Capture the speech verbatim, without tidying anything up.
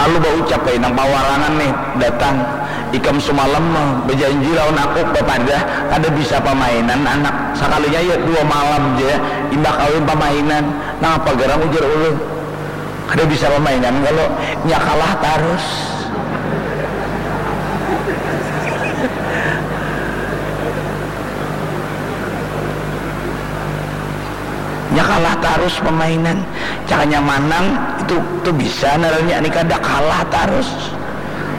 selalu bau ucap eh nang pawarangan nih datang ikam semalam berjanji lawan aku pepada kada bisa permainan anak sekalinya ya dua malam aja imbah kawin permainan nah apa garang ujar ulu kada bisa permainan kalau nya kalah terus nya kalah terus permainan caranya manang itu tuh bisa naranya ini kada kalah terus